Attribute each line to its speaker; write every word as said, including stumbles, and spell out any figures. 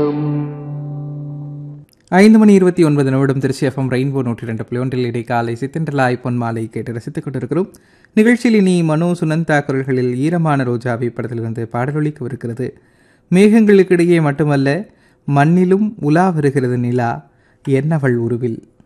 Speaker 1: ஐந்து மணி இருபத்தி ஒன்பது நிமிடம் திருச்சி எஃப்எம் ரெயின்போ நூற்றி ரெண்டு புள்ளி ஒன்றில் இடைக்காலை சித்தென்றலாய் பொன் மாலை கேட்டு ரசித்துக் கொண்டிருக்கிறோம். நிகழ்ச்சியில் இனி மனோ சுனந்தா குரல்களில் ஈரமான ரோஜாவை படத்திலிருந்து பாடலொலிக்கவிருக்கிறது. மேகங்களுக்கிடையே மட்டுமல்ல, மண்ணிலும் உலா வருகிறது நிலா, என்னவள் உருவில்.